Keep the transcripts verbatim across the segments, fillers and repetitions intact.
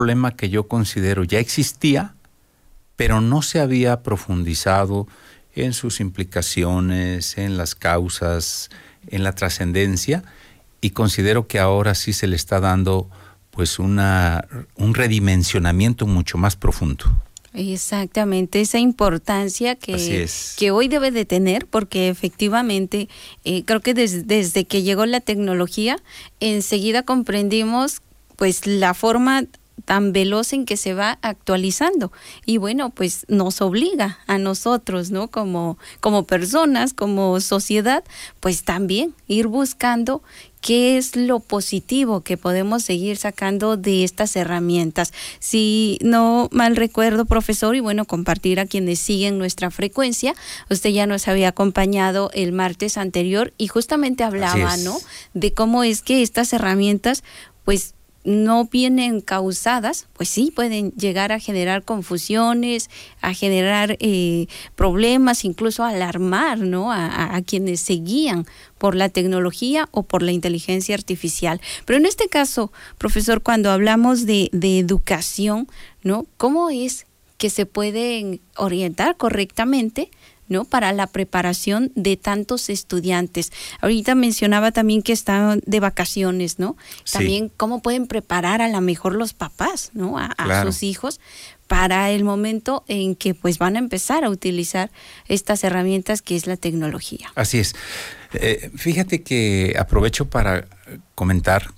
problema que yo considero ya existía, pero no se había profundizado en sus implicaciones, en las causas, en la trascendencia, y considero que ahora sí se le está dando pues una, un redimensionamiento mucho más profundo. Exactamente, esa importancia que, que hoy debe de tener, porque efectivamente eh, creo que des, desde que llegó la tecnología, enseguida comprendimos pues la forma tan veloz en que se va actualizando, y bueno, pues nos obliga a nosotros, ¿no? Como, como personas, como sociedad, pues también ir buscando qué es lo positivo que podemos seguir sacando de estas herramientas. Si no mal recuerdo, profesor, y bueno, compartir a quienes siguen nuestra frecuencia, usted ya nos había acompañado el martes anterior y justamente hablaba, ¿no? De cómo es que estas herramientas, pues, no vienen causadas, pues sí, pueden llegar a generar confusiones, a generar eh, problemas, incluso alarmar, ¿no? A, a, a quienes se guían por la tecnología o por la inteligencia artificial. Pero en este caso, profesor, cuando hablamos de, de educación, ¿no? ¿Cómo es que se pueden orientar correctamente, ¿no? Para la preparación de tantos estudiantes? Ahorita mencionaba también que están de vacaciones, ¿no? Sí. También cómo pueden preparar a lo mejor los papás, ¿no? A, a claro. sus hijos para el momento en que pues van a empezar a utilizar estas herramientas que es la tecnología. Así es. Eh, fíjate que aprovecho para comentar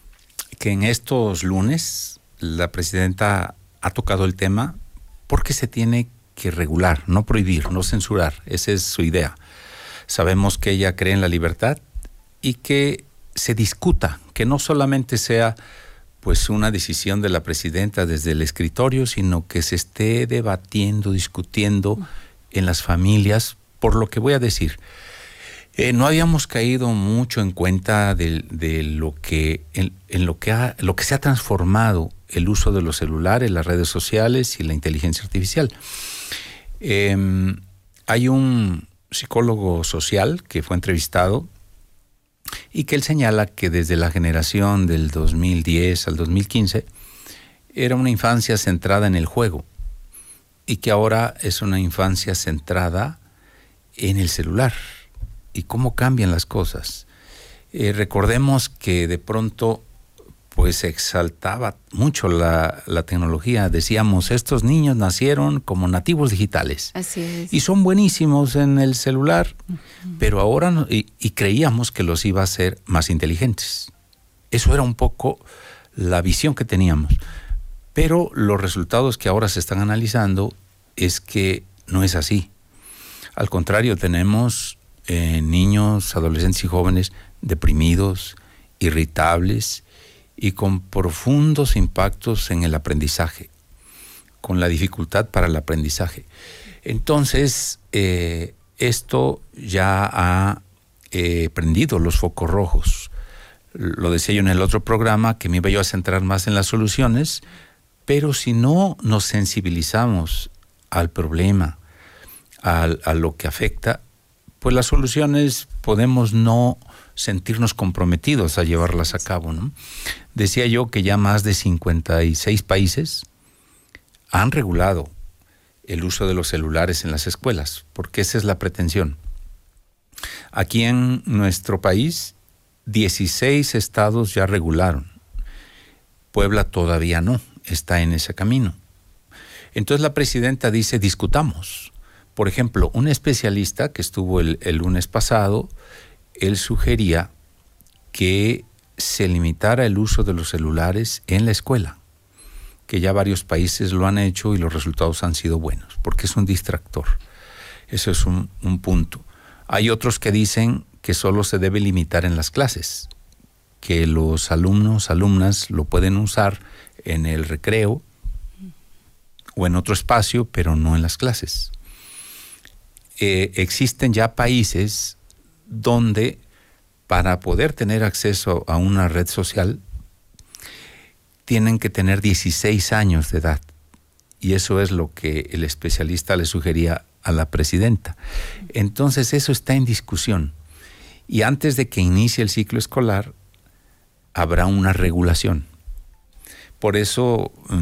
que en estos lunes la presidenta ha tocado el tema porque se tiene que regular, no prohibir, no censurar. Esa es su idea. Sabemos que ella cree en la libertad y que se discuta, que no solamente sea pues una decisión de la presidenta desde el escritorio, sino que se esté debatiendo, discutiendo en las familias, por lo que voy a decir. Eh, no habíamos caído mucho en cuenta de, de lo que en, en lo que ha, lo que se ha transformado el uso de los celulares, las redes sociales y la inteligencia artificial. Eh, hay un psicólogo social que fue entrevistado y que él señala que desde la generación del dos mil diez al dos mil quince era una infancia centrada en el juego y que ahora es una infancia centrada en el celular. Y cómo cambian las cosas. Eh, recordemos que de pronto pues se exaltaba mucho la, la tecnología. Decíamos, estos niños nacieron como nativos digitales. Así es. Y son buenísimos en el celular, uh-huh. pero ahora, no, y, y creíamos que los iba a hacer más inteligentes. Eso era un poco la visión que teníamos. Pero los resultados que ahora se están analizando es que no es así. Al contrario, tenemos eh, niños, adolescentes y jóvenes deprimidos, irritables, y con profundos impactos en el aprendizaje, con la dificultad para el aprendizaje. Entonces, eh, esto ya ha eh, prendido los focos rojos. Lo decía yo en el otro programa, que me iba yo a centrar más en las soluciones, pero si no nos sensibilizamos al problema, a, a lo que afecta, pues las soluciones podemos no sentirnos comprometidos a llevarlas a cabo, ¿no? Decía yo que ya más de cincuenta y seis países han regulado el uso de los celulares en las escuelas, porque esa es la pretensión. Aquí en nuestro país, dieciséis estados ya regularon. Puebla todavía no, está en ese camino. Entonces la presidenta dice, discutamos. Por ejemplo, un especialista que estuvo el, el lunes pasado, él sugería que se limitara el uso de los celulares en la escuela, que ya varios países lo han hecho y los resultados han sido buenos, porque es un distractor. Eso es un, un punto. Hay otros que dicen que solo se debe limitar en las clases, que los alumnos, alumnas lo pueden usar en el recreo o en otro espacio, pero no en las clases. Eh, existen ya países donde para poder tener acceso a una red social tienen que tener dieciséis años de edad. Y eso es lo que el especialista le sugería a la presidenta. Entonces eso está en discusión. Y antes de que inicie el ciclo escolar, habrá una regulación. por eso